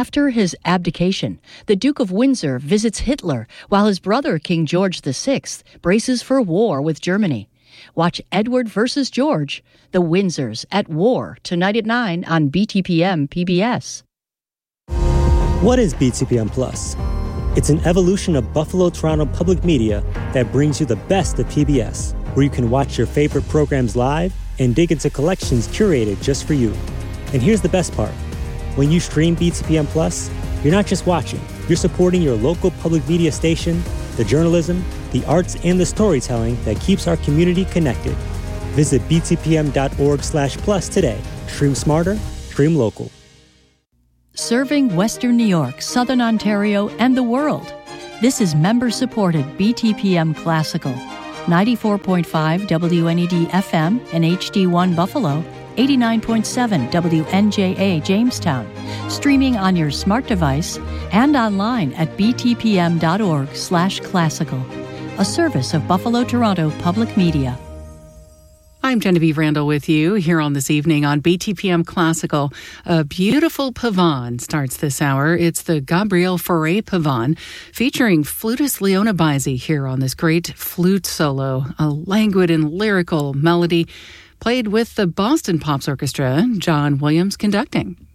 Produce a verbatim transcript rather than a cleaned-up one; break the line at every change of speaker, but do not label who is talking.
After his abdication, the Duke of Windsor visits Hitler while his brother, King George the Sixth, braces for war with Germany. Watch Edward versus George, the Windsors at War, tonight at nine on B T P M P B S.
What is B T P M Plus? It's an evolution of Buffalo Toronto Public Media that brings you the best of P B S, where you can watch your favorite programs live and dig into collections curated just for you. And here's the best part. When you stream B T P M Plus, you're not just watching, you're supporting your local public media station, the journalism, the arts, and the storytelling that keeps our community connected. Visit btpm.org slash plus today. Stream smarter, stream local.
Serving Western New York, Southern Ontario, and the world. This is member-supported B T P M Classical. ninety-four point five W N E D F M and H D one Buffalo, eighty-nine point seven W N J A Jamestown, streaming on your smart device and online at btpm.org slash classical, a service of Buffalo Toronto Public Media.
I'm Genevieve Randall with you here on This Evening on B T P M Classical. A beautiful pavane starts this hour. It's the Gabriel Fauré pavane featuring flutist Leona Baisi here on this great flute solo, a languid and lyrical melody played with the Boston Pops Orchestra, John Williams conducting.